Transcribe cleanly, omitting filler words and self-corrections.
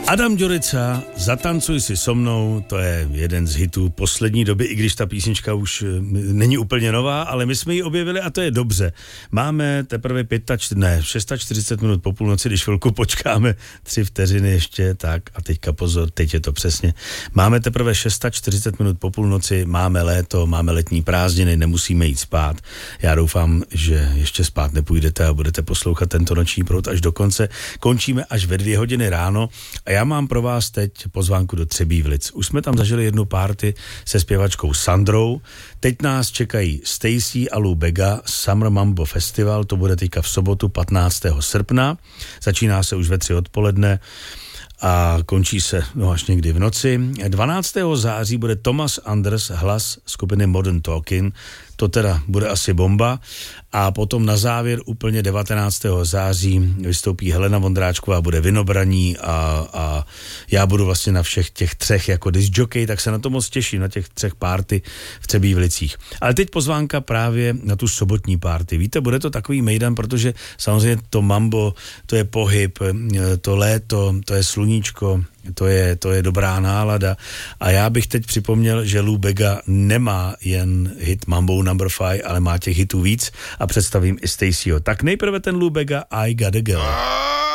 Adam Ďurica, Zatancuj si so mnou, to je jeden z hitů poslední doby, i když ta písnička už není úplně nová, ale my jsme ji objevili a to je dobře. Máme teprve 640 minut po půlnoci, když chvilku počkáme, 3 vteřiny ještě, tak a teďka pozor, teď je to přesně. Máme teprve 640 minut po půlnoci, máme léto, máme letní prázdniny, nemusíme jít spát. Já doufám, že ještě spát nepůjdete a budete poslouchat tento noční proud až do konce. Končíme až ve 2 hodiny ráno a já mám pro vás teď pozvánku do Třebívlic. Už jsme tam zažili jednu party se zpěvačkou Sandrou. Teď nás čekají Stacy a Lou Bega Summer Mambo Festival. To bude teďka v sobotu 15. srpna. Začíná se už ve 3 odpoledne a končí se až někdy v noci. 12. září bude Thomas Anders, hlas skupiny Modern Talking. To teda bude asi bomba. A potom na závěr úplně 19. září vystoupí Helena Vondráčková, bude Vinobraní a já budu vlastně na všech těch 3 jako discjockey, tak se na to moc těším, na těch 3 party v Třebívlicích. Ale teď pozvánka právě na tu sobotní party. Víte, bude to takový mejdan, protože samozřejmě to mambo, to je pohyb, to léto, to je sluníčko, to je dobrá nálada. A já bych teď připomněl, že Lou Bega nemá jen hit Mambo No. 5, ale má těch hitů víc a představím i Stacyho. Tak nejprve ten Lou Bega I Got a Girl.